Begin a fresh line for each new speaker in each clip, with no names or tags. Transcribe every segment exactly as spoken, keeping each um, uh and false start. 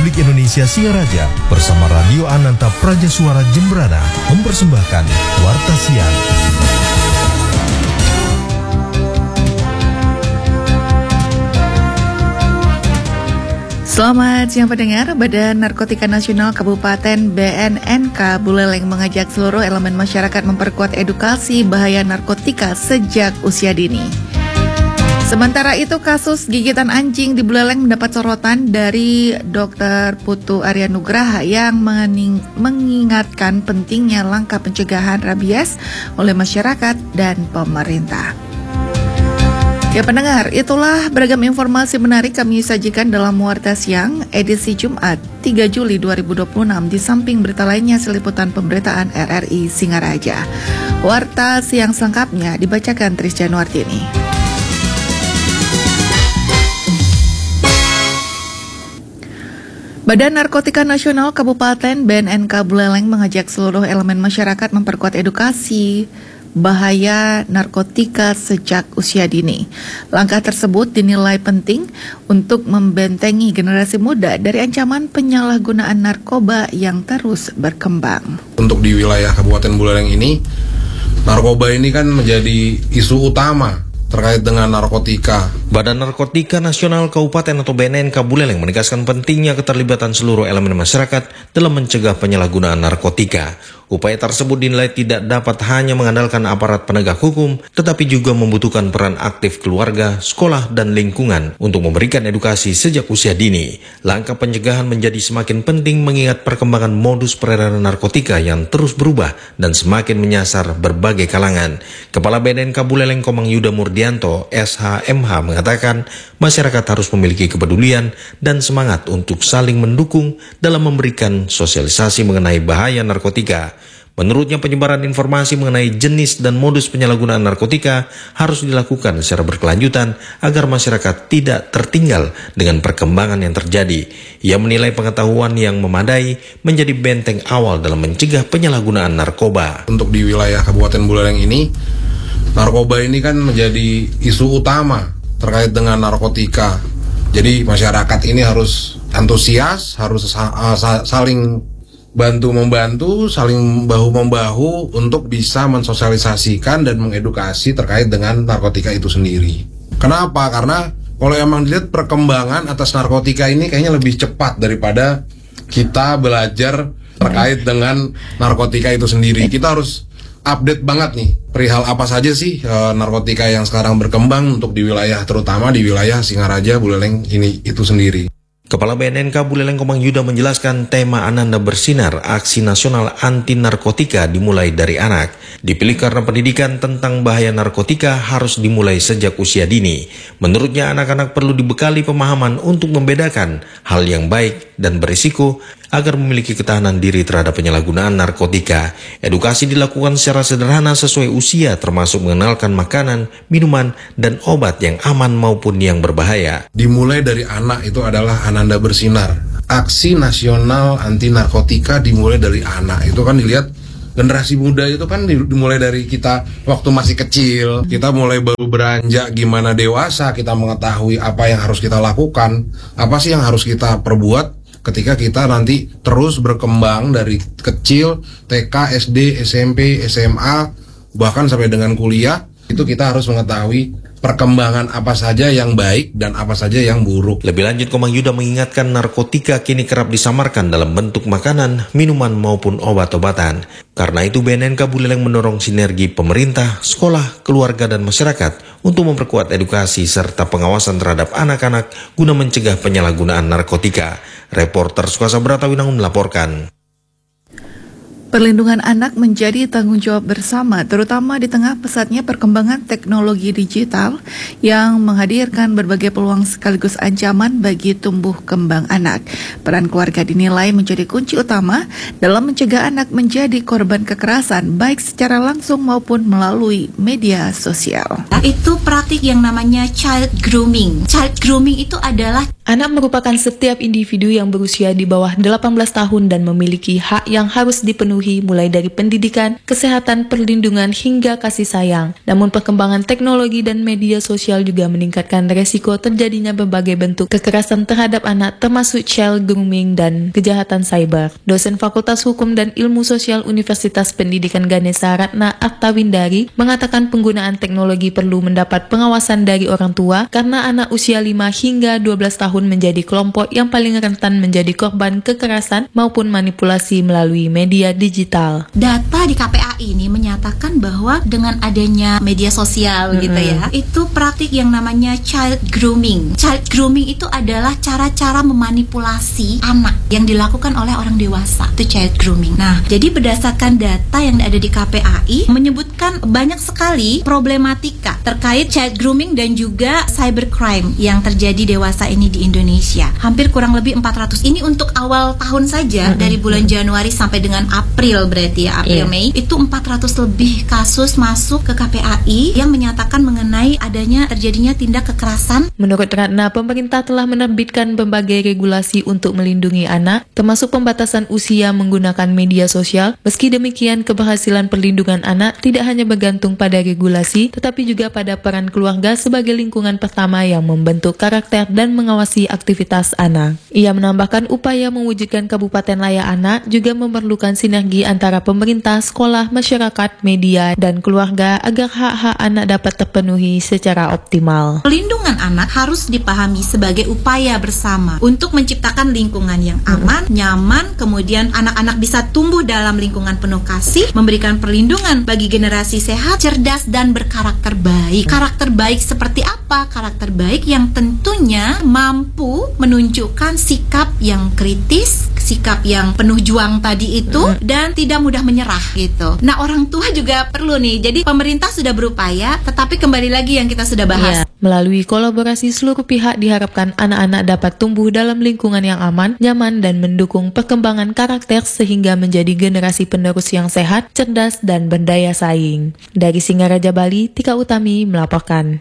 Republik Indonesia Singaraja bersama Radio Ananta Praja Suara Jembrana mempersembahkan Warta Siang.
Selamat siang pendengar. Badan Narkotika Nasional Kabupaten B N N K Buleleng mengajak seluruh elemen masyarakat memperkuat edukasi bahaya narkotika sejak usia dini. Sementara itu, kasus gigitan anjing di Buleleng mendapat sorotan dari Dokter Putu Arya Nugraha yang mening- mengingatkan pentingnya langkah pencegahan rabies oleh masyarakat dan pemerintah. Ya pendengar, itulah beragam informasi menarik kami sajikan dalam Warta Siang edisi Jumat tiga Juli dua ribu dua puluh enam. Di samping berita lainnya seliputan pemberitaan R R I Singaraja. Warta Siang selengkapnya dibacakan Tris Januartini. Badan Narkotika Nasional Kabupaten B N N K Buleleng mengajak seluruh elemen masyarakat memperkuat edukasi bahaya narkotika sejak usia dini. Langkah tersebut dinilai penting untuk membentengi generasi muda dari ancaman penyalahgunaan narkoba yang terus berkembang.
Untuk di wilayah Kabupaten Buleleng ini, narkoba ini kan menjadi isu utama terkait dengan narkotika.
Badan Narkotika Nasional Kabupaten atau B N N K Buleleng menegaskan pentingnya keterlibatan seluruh elemen masyarakat dalam mencegah penyalahgunaan narkotika. Upaya tersebut dinilai tidak dapat hanya mengandalkan aparat penegak hukum, tetapi juga membutuhkan peran aktif keluarga, sekolah, dan lingkungan untuk memberikan edukasi sejak usia dini. Langkah pencegahan menjadi semakin penting mengingat perkembangan modus peredaran narkotika yang terus berubah dan semakin menyasar berbagai kalangan. Kepala B N N K Buleleng Komang Yuda Murdianto, S H M H, mengatakan masyarakat harus memiliki kepedulian dan semangat untuk saling mendukung dalam memberikan sosialisasi mengenai bahaya narkotika. Menurutnya, penyebaran informasi mengenai jenis dan modus penyalahgunaan narkotika harus dilakukan secara berkelanjutan agar masyarakat tidak tertinggal dengan perkembangan yang terjadi. Ia menilai pengetahuan yang memadai menjadi benteng awal dalam mencegah penyalahgunaan narkoba.
Untuk di wilayah Kabupaten Buleleng ini, narkoba ini kan menjadi isu utama terkait dengan narkotika. Jadi masyarakat ini harus antusias, harus saling bantu-membantu, saling bahu-membahu untuk bisa mensosialisasikan dan mengedukasi terkait dengan narkotika itu sendiri. Kenapa? Karena kalau emang dilihat perkembangan atas narkotika ini kayaknya lebih cepat daripada kita belajar terkait dengan narkotika itu sendiri. Kita harus update banget nih perihal apa saja sih e, narkotika yang sekarang berkembang untuk di wilayah, terutama di wilayah Singaraja, Buleleng ini itu sendiri.
Kepala B N N K Buleleng Komang Yuda menjelaskan tema Ananda Bersinar, aksi nasional anti narkotika dimulai dari anak. Dipilih karena pendidikan tentang bahaya narkotika harus dimulai sejak usia dini. Menurutnya, anak-anak perlu dibekali pemahaman untuk membedakan hal yang baik dan berisiko agar memiliki ketahanan diri terhadap penyalahgunaan narkotika. Edukasi dilakukan secara sederhana sesuai usia, termasuk mengenalkan makanan, minuman, dan obat yang aman maupun yang berbahaya.
Dimulai dari anak itu adalah Ananda Bersinar. Aksi nasional anti narkotika dimulai dari anak. Itu kan dilihat generasi muda itu kan dimulai dari kita waktu masih kecil. Kita mulai baru beranjak gimana dewasa, kita mengetahui apa yang harus kita lakukan, apa sih yang harus kita perbuat ketika kita nanti terus berkembang dari kecil, T K, S D, S M P, S M A, bahkan sampai dengan kuliah. Itu kita harus mengetahui perkembangan apa saja yang baik dan apa saja yang buruk.
Lebih lanjut, Komang Yuda mengingatkan narkotika kini kerap disamarkan dalam bentuk makanan, minuman maupun obat-obatan. Karena itu B N N K Buleleng mendorong sinergi pemerintah, sekolah, keluarga, dan masyarakat untuk memperkuat edukasi serta pengawasan terhadap anak-anak guna mencegah penyalahgunaan narkotika. Reporter Suasa Bratawinangun melaporkan.
Perlindungan anak menjadi tanggung jawab bersama, terutama di tengah pesatnya perkembangan teknologi digital yang menghadirkan berbagai peluang sekaligus ancaman bagi tumbuh kembang anak. Peran keluarga dinilai menjadi kunci utama dalam mencegah anak menjadi korban kekerasan, baik secara langsung maupun melalui media sosial.
Itu praktik yang namanya child grooming. Child grooming itu adalah Anak merupakan setiap individu yang berusia di bawah delapan belas tahun dan memiliki hak yang harus dipenuhi mulai dari pendidikan, kesehatan, perlindungan, hingga kasih sayang. Namun perkembangan teknologi dan media sosial juga meningkatkan resiko terjadinya berbagai bentuk kekerasan terhadap anak termasuk child grooming dan kejahatan cyber. Dosen Fakultas Hukum dan Ilmu Sosial Universitas Pendidikan Ganesha Ratna Artawindari mengatakan penggunaan teknologi perlu mendapat pengawasan dari orang tua karena anak usia lima hingga dua belas tahun menjadi kelompok yang paling rentan menjadi korban kekerasan maupun manipulasi melalui media digital.
Data di K P A I ini menyatakan bahwa dengan adanya media sosial mm-hmm. gitu ya, itu praktik yang namanya child grooming. Child grooming itu adalah cara-cara memanipulasi anak yang dilakukan oleh orang dewasa. Itu child grooming. Nah, jadi berdasarkan data yang ada di K P A I menyebutkan banyak sekali problematika terkait child grooming dan juga cybercrime yang terjadi dewasa ini di Indonesia. Hampir kurang lebih empat ratus. Ini untuk awal tahun saja, mm-hmm. dari bulan Januari sampai dengan April berarti ya, April yeah. Mei, itu empat ratus lebih kasus masuk ke K P A I yang menyatakan mengenai adanya terjadinya tindak kekerasan.
Menurut Ratna, pemerintah telah menerbitkan berbagai regulasi untuk melindungi anak, termasuk pembatasan usia menggunakan media sosial. Meski demikian, keberhasilan perlindungan anak tidak hanya bergantung pada regulasi, tetapi juga pada peran keluarga sebagai lingkungan pertama yang membentuk karakter dan mengawasi aktivitas anak. Ia menambahkan upaya mewujudkan Kabupaten Layak Anak juga memerlukan sinergi antara pemerintah, sekolah, masyarakat, media, dan keluarga agar hak-hak anak dapat terpenuhi secara optimal.
Pelindungan anak harus dipahami sebagai upaya bersama untuk menciptakan lingkungan yang aman, nyaman, kemudian anak-anak bisa tumbuh dalam lingkungan penuh kasih, memberikan perlindungan bagi generasi sehat, cerdas, dan berkarakter baik. Karakter baik seperti apa? Karakter baik yang tentunya mampu menunjukkan sikap yang kritis, sikap yang penuh juang tadi itu, mm. dan tidak mudah menyerah gitu. Nah, orang tua juga perlu nih. Jadi pemerintah sudah berupaya, tetapi kembali lagi yang kita sudah bahas.
Yeah. Melalui kolaborasi seluruh pihak diharapkan anak-anak dapat tumbuh dalam lingkungan yang aman, nyaman, dan mendukung perkembangan karakter sehingga menjadi generasi penerus yang sehat, cerdas, dan berdaya saing. Dari Singaraja, Bali, Tika Utami melaporkan.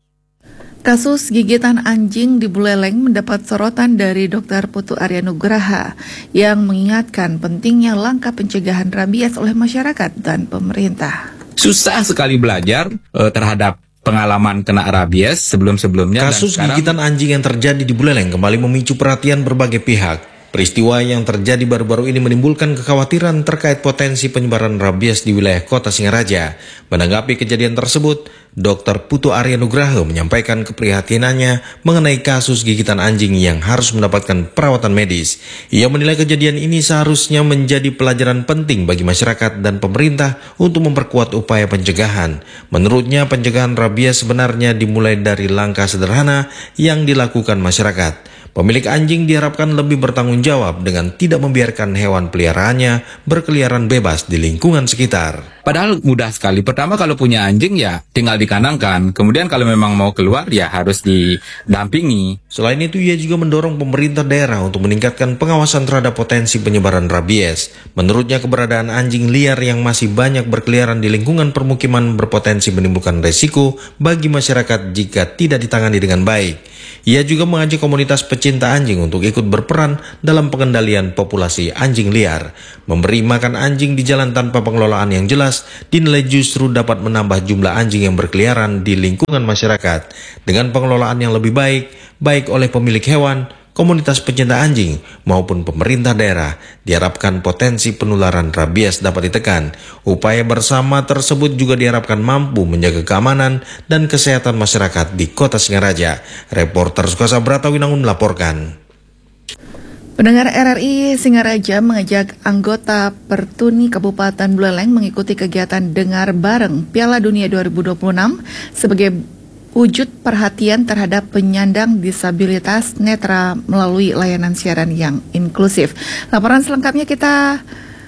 Kasus gigitan anjing di Buleleng mendapat sorotan dari Dokter Putu Arya Nugraha yang mengingatkan pentingnya langkah pencegahan rabies oleh masyarakat dan pemerintah.
Susah sekali belajar uh, terhadap pengalaman kena rabies sebelum-sebelumnya.
Kasus
dan sekarang...
gigitan anjing yang terjadi di Buleleng kembali memicu perhatian berbagai pihak. Peristiwa yang terjadi baru-baru ini menimbulkan kekhawatiran terkait potensi penyebaran rabies di wilayah kota Singaraja. Menanggapi kejadian tersebut, Dokter Putu Arya Nugraha menyampaikan keprihatinannya mengenai kasus gigitan anjing yang harus mendapatkan perawatan medis. Ia menilai kejadian ini seharusnya menjadi pelajaran penting bagi masyarakat dan pemerintah untuk memperkuat upaya pencegahan. Menurutnya, pencegahan rabies sebenarnya dimulai dari langkah sederhana yang dilakukan masyarakat. Pemilik anjing diharapkan lebih bertanggung jawab dengan tidak membiarkan hewan peliharaannya berkeliaran bebas di lingkungan sekitar.
Padahal mudah sekali. Pertama, kalau punya anjing ya tinggal dikandangkan. Kemudian kalau memang mau keluar ya harus didampingi.
Selain itu, ia juga mendorong pemerintah daerah untuk meningkatkan pengawasan terhadap potensi penyebaran rabies. Menurutnya, keberadaan anjing liar yang masih banyak berkeliaran di lingkungan permukiman berpotensi menimbulkan resiko bagi masyarakat jika tidak ditangani dengan baik. Ia juga mengajak komunitas pecinta anjing untuk ikut berperan dalam pengendalian populasi anjing liar. Memberi makan anjing di jalan tanpa pengelolaan yang jelas dinilai justru dapat menambah jumlah anjing yang berkeliaran di lingkungan masyarakat. Dengan pengelolaan yang lebih baik, baik oleh pemilik hewan, komunitas pecinta anjing, maupun pemerintah daerah, diharapkan potensi penularan rabies dapat ditekan. Upaya bersama tersebut juga diharapkan mampu menjaga keamanan dan kesehatan masyarakat di kota Singaraja. Reporter Sukasa Bratawinangun melaporkan.
Pendengar R R I Singaraja mengajak anggota Pertuni Kabupaten Buleleng mengikuti kegiatan Dengar Bareng Piala Dunia dua ribu dua puluh enam sebagai wujud perhatian terhadap penyandang disabilitas netra melalui layanan siaran yang inklusif. Laporan selengkapnya kita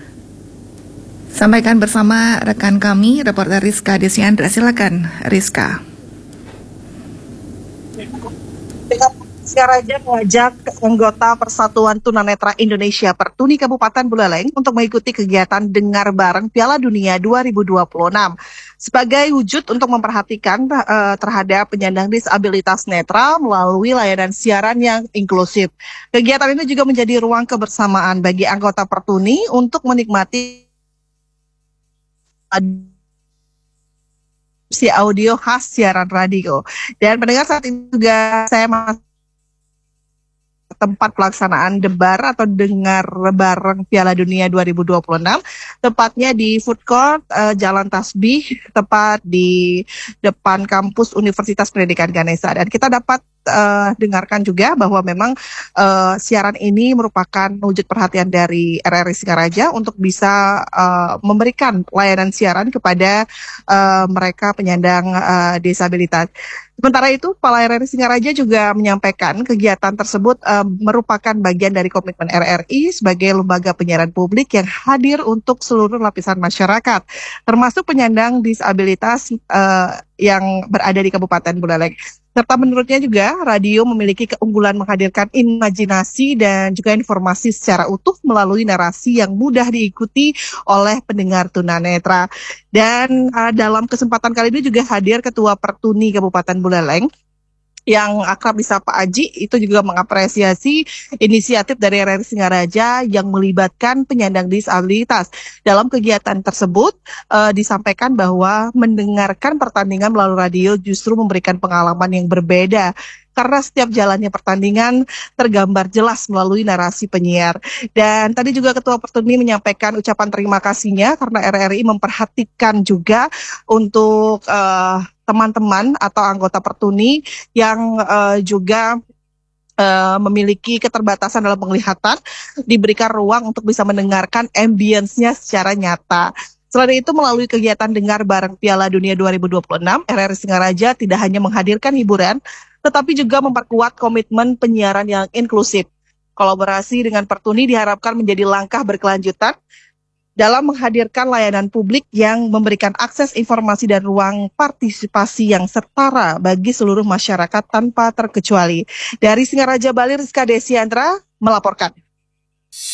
sampaikan bersama rekan kami, reporter Rizka Desiandra. Silakan, Rizka.
Singaraja mengajak anggota Persatuan Tunanetra Indonesia Pertuni Kabupaten Buleleng untuk mengikuti kegiatan Dengar Bareng Piala Dunia dua ribu dua puluh enam sebagai wujud untuk memperhatikan uh, terhadap penyandang disabilitas netra melalui layanan siaran yang inklusif. Kegiatan ini juga menjadi ruang kebersamaan bagi anggota Pertuni untuk menikmati si audio khas siaran radio. Dan pendengar, saat ini juga saya masih tempat pelaksanaan debar atau dengar bareng Piala Dunia dua ribu dua puluh enam, tepatnya di food court uh, Jalan Tasbih, tepat di depan kampus Universitas Pendidikan Ganesha. Dan kita dapat uh, dengarkan juga bahwa memang uh, siaran ini merupakan wujud perhatian dari R R I Singaraja untuk bisa uh, memberikan layanan siaran kepada uh, mereka penyandang uh, disabilitas. Sementara itu, Kepala R R I Singaraja juga menyampaikan kegiatan tersebut uh, merupakan bagian dari komitmen R R I sebagai lembaga penyiaran publik yang hadir untuk seluruh lapisan masyarakat, termasuk penyandang disabilitas uh, yang berada di Kabupaten Buleleng. Serta menurutnya juga, radio memiliki keunggulan menghadirkan imajinasi dan juga informasi secara utuh melalui narasi yang mudah diikuti oleh pendengar tunanetra. Dan uh, dalam kesempatan kali ini juga hadir Ketua Pertuni Kabupaten Buleleng yang akrab disapa Aji, itu juga mengapresiasi inisiatif dari R R I Singaraja yang melibatkan penyandang disabilitas. Dalam kegiatan tersebut uh, disampaikan bahwa mendengarkan pertandingan melalui radio justru memberikan pengalaman yang berbeda, karena setiap jalannya pertandingan tergambar jelas melalui narasi penyiar. Dan tadi juga Ketua Pertuni menyampaikan ucapan terima kasihnya karena R R I memperhatikan juga untuk uh, teman-teman atau anggota Pertuni yang uh, juga uh, memiliki keterbatasan dalam penglihatan, diberikan ruang untuk bisa mendengarkan ambience-nya secara nyata. Selain itu, melalui kegiatan Dengar Bareng Piala Dunia dua ribu dua puluh enam, R R I Singaraja tidak hanya menghadirkan hiburan, tetapi juga memperkuat komitmen penyiaran yang inklusif. Kolaborasi dengan Pertuni diharapkan menjadi langkah berkelanjutan dalam menghadirkan layanan publik yang memberikan akses informasi dan ruang partisipasi yang setara bagi seluruh masyarakat tanpa terkecuali. Dari Singaraja, Bali, Rizka Desiandra melaporkan.